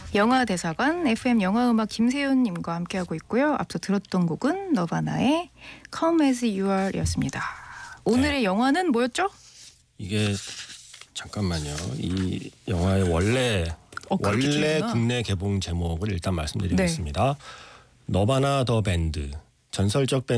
영화대사관 FM 영화음악 김세윤님과 함께하고 있고요. 앞서 들었던 곡은 너바나의 Come As You Are였습니다. 오늘의 영화는 뭐였죠? 이게 잠깐만요. 이 영화의 원래 국내 개봉 제목을 일단 말씀드리겠습니다. 너바나 더 밴드, 전설적 밴드